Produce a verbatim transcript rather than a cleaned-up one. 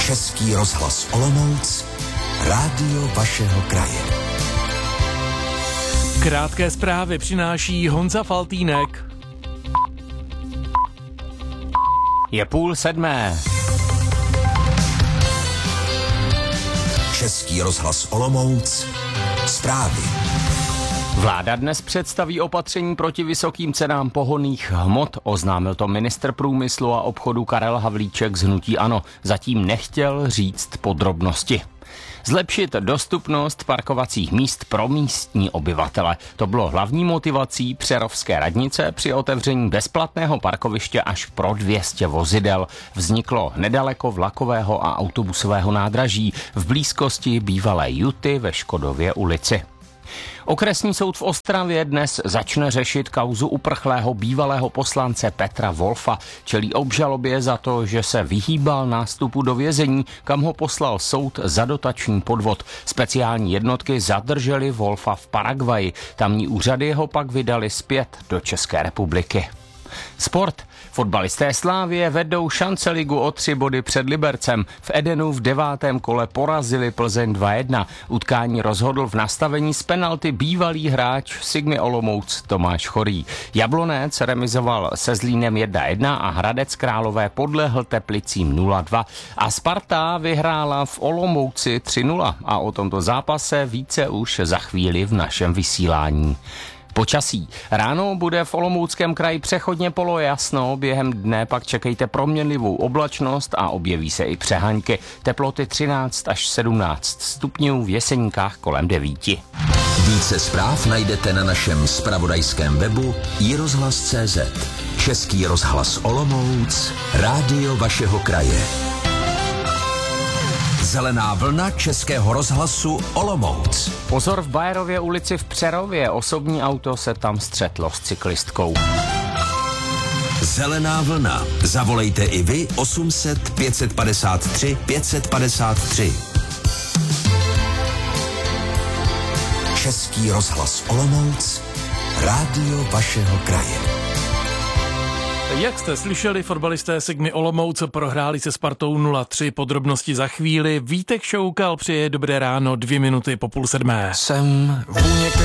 Český rozhlas Olomouc, rádio vašeho kraje. Krátké zprávy přináší Honza Faltýnek. Je půl sedmé. Český rozhlas Olomouc, zprávy. Vláda dnes představí opatření proti vysokým cenám pohonných hmot, oznámil to ministr průmyslu a obchodu Karel Havlíček z hnutí ANO. Zatím nechtěl říct podrobnosti. Zlepšit dostupnost parkovacích míst pro místní obyvatele. To bylo hlavní motivací přerovské radnice při otevření bezplatného parkoviště až pro dvě stě vozidel. Vzniklo nedaleko vlakového a autobusového nádraží v blízkosti bývalé Juty ve Škodově ulici. Okresní soud v Ostravě dnes začne řešit kauzu uprchlého bývalého poslance Petra Wolfa. Čelí obžalobě za to, že se vyhýbal nástupu do vězení, kam ho poslal soud za dotační podvod. Speciální jednotky zadržely Wolfa v Paraguayi. Tamní úřady ho pak vydali zpět do České republiky. Sport. Fotbalisté Slávie vedou šanceligu o tři body před Libercem. V Edenu v devátém kole porazili Plzeň dva jedna. Utkání rozhodl v nastavení z penalty bývalý hráč Sigmy Olomouc Tomáš Chorý. Jablonec remizoval se Zlínem jedna jedna a Hradec Králové podlehl Teplicím nula dva. A Sparta vyhrála v Olomouci tři nula. A o tomto zápase více už za chvíli v našem vysílání. Počasí. Ráno bude v Olomouckém kraji přechodně polojasno, během dne pak čekejte proměnlivou oblačnost a objeví se i přehaňky. Teploty třináct až sedmnáct stupňů, v Jeseníkách kolem devíti. Více zpráv najdete na našem zpravodajském webu i rozhlas tečka cé zet. Český rozhlas Olomouc, rádio vašeho kraje. Zelená vlna Českého rozhlasu Olomouc. Pozor v Bajerově ulici v Přerově. Osobní auto se tam střetlo s cyklistkou. Zelená vlna. Zavolejte i vy osm set pět padesát tři pět padesát tři. Český rozhlas Olomouc, rádio vašeho kraje. Jak jste slyšeli, fotbalisté Sigmy Olomouc prohráli se Spartou nula tři, podrobnosti za chvíli. Vítek Šoukal přeje dobré ráno, dvě minuty po půl sedmé. Jsem vůně